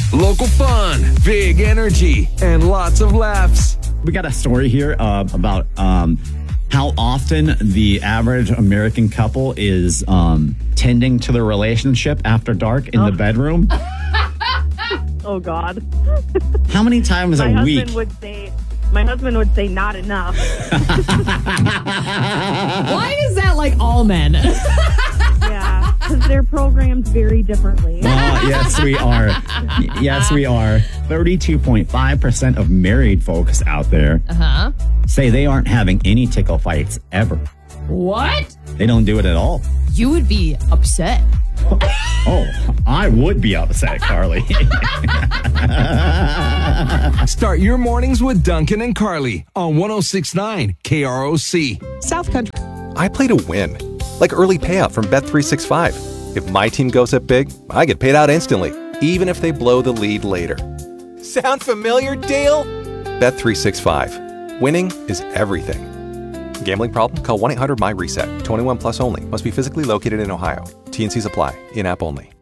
Local fun, big energy, and lots of laughs. We got a story here about how often the average American couple is tending to their relationship after dark in the bedroom. Oh, God. How many times a week? My husband would say not enough. Why is that like all men? Yeah, because they're programmed very differently. Yes, we are. Yes, we are. 32.5% of married folks out there say they aren't having any tickle fights ever. What? They don't do it at all. You would be upset. Oh, I would be upset, Carly. Start your mornings with Duncan and Carly on 106.9 KROC. South Country. I play to win, like early payout from Bet365. If my team goes up big, I get paid out instantly, even if they blow the lead later. Sound familiar, Dale? Bet365. Winning is everything. Gambling problem? Call 1-800-MY-RESET. 21 plus only. Must be physically located in Ohio. T&Cs apply. In-app only.